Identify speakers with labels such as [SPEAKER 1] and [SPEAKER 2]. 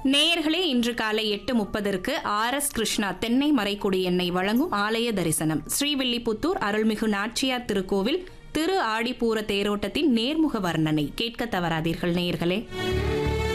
[SPEAKER 1] நேயர்களே, இன்று காலை 8:30 RS கிருஷ்ணா தென்னை மறைக்குடி எண்ணெய் வழங்கும் ஆலய தரிசனம். ஸ்ரீவில்லிபுத்தூர் அருள்மிகு நாச்சியார் திருக்கோவில் திரு ஆடிப்பூர தேரோட்டத்தின் நேர்முக வர்ணனை கேட்க தவறாதீர்கள் நேயர்களே.